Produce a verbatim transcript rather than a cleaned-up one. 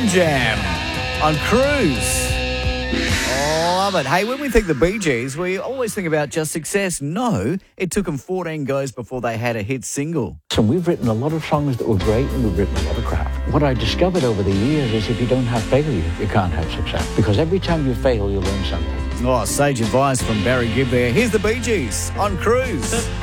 Jam on Cruise. Oh, love it. Hey, when we think the Bee Gees, we always think about just success. No, it took them fourteen goes before they had a hit single. So we've written a lot of songs that were great and we've written a lot of crap. What I discovered over the years is if you don't have failure, you can't have success. Because every time you fail, you learn something. Oh, sage advice from Barry Gibb there. Here's the Bee Gees on Cruise.